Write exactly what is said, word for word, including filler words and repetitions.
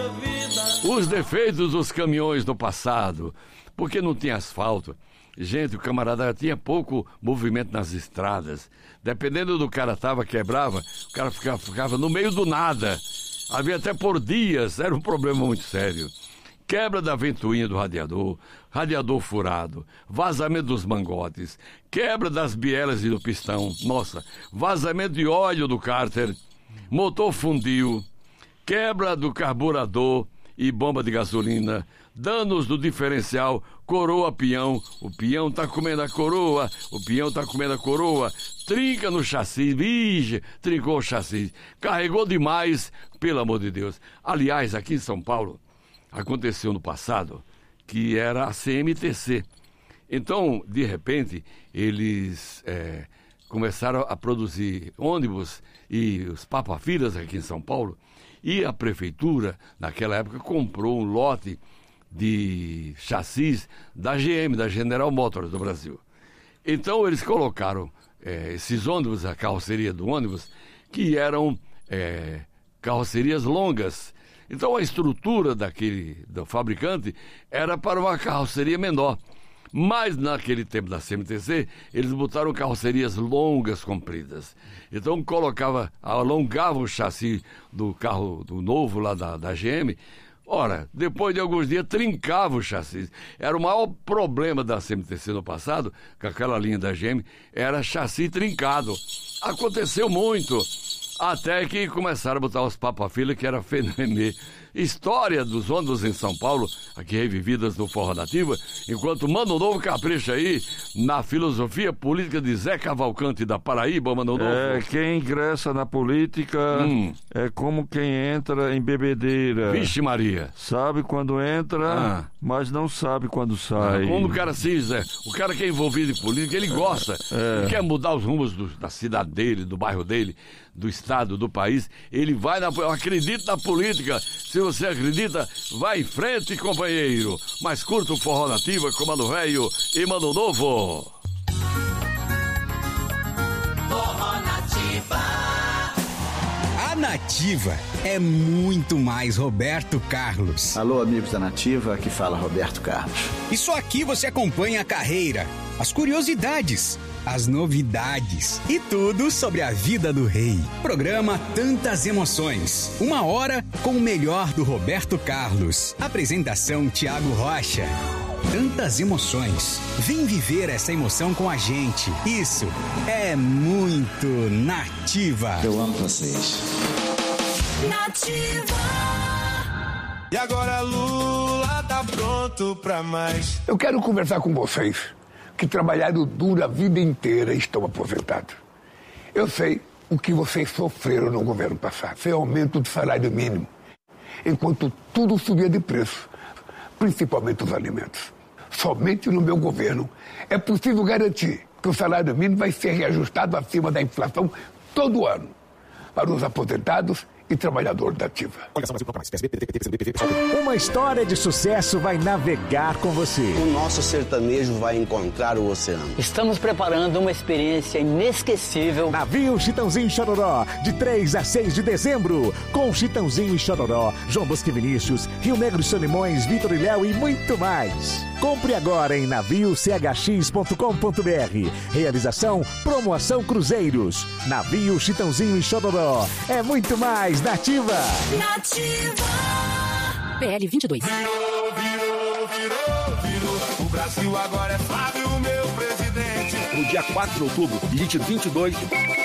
Os defeitos dos caminhões do passado, porque não tinha asfalto. Gente, o camarada tinha pouco movimento nas estradas. Dependendo do cara tava, quebrava, o cara ficava, ficava no meio do nada. Havia até por dias, era um problema muito sério. Quebra da ventoinha do radiador, radiador furado, vazamento dos mangotes, quebra das bielas e do pistão, nossa, vazamento de óleo do cárter, motor fundiu, quebra do carburador e bomba de gasolina, danos do diferencial, coroa peão, o peão tá comendo a coroa, o peão tá comendo a coroa, trinca no chassi, vige, trincou o chassi, carregou demais, pelo amor de Deus. Aliás, aqui em São Paulo, aconteceu no passado, que era a C M T C. Então, de repente, eles é, começaram a produzir ônibus e os papafilas aqui em São Paulo, e a prefeitura, naquela época, comprou um lote de chassis da G M, da General Motors do Brasil. Então, eles colocaram é, esses ônibus, a carroceria do ônibus, que eram é, carrocerias longas. Então a estrutura daquele, do fabricante era para uma carroceria menor. Mas naquele tempo da C M T C, eles botaram carrocerias longas, compridas. Então colocava, alongava o chassi do carro do novo lá da, da G M. Ora, depois de alguns dias, trincava o chassi. Era o maior problema da C M T C no passado, com aquela linha da G M, era chassi trincado. Aconteceu muito. Até que começaram a botar os papafila, que era fenômeno. História dos ônibus em São Paulo, aqui revividas no Forró Nativa, enquanto Mano Novo capricha aí na filosofia política de Zé Cavalcante da Paraíba, Mano Novo. É, quem ingressa na política hum. é como quem entra em bebedeira. Vixe Maria. Sabe quando entra, ah. mas não sabe quando sai. Ah, quando o cara se Zé, o cara que é envolvido em política, ele gosta, é. ele quer mudar os rumos do, da cidade dele, do bairro dele, do estado, do país, ele vai na... Eu acredito na política. Se você acredita, vai em frente, companheiro. Mais curto o Forró Nativa com Mano Velho e Mano Novo. Forró Nativa. A Nativa é muito mais Roberto Carlos. Alô, amigos da Nativa, aqui fala Roberto Carlos. E só aqui você acompanha a carreira, as curiosidades, as novidades e tudo sobre a vida do rei. Programa Tantas Emoções. Uma hora com o melhor do Roberto Carlos. Apresentação Tiago Rocha. Tantas emoções. Vem viver essa emoção com a gente. Isso é muito Nativa. Eu amo vocês. Nativa. E agora Lula tá pronto pra mais. Eu quero conversar com vocês que trabalharam duro a vida inteira e estão aposentados. Eu sei o que vocês sofreram no governo passado. Foi aumento do salário mínimo, enquanto tudo subia de preço, principalmente os alimentos. Somente no meu governo é possível garantir que o salário mínimo vai ser reajustado acima da inflação todo ano para os aposentados e trabalhador da ativa. Uma história de sucesso vai navegar com você. O nosso sertanejo vai encontrar o oceano. Estamos preparando uma experiência inesquecível. Navio Chitãozinho e Chororó, de três a seis de dezembro. Com Chitãozinho e Chororó, João Bosco Vinícius, Rio Negro e Solimões, Vitor e Léo e muito mais. Compre agora em navio c h x ponto com ponto b r. Realização Promoção Cruzeiros. Navio Chitãozinho e Chororó. É muito mais Nativa. Nativa. P L vinte e dois. Virou, virou, virou, virou. O Brasil agora é Flávio, meu presidente. No dia quatro de outubro, vinte e vinte e dois.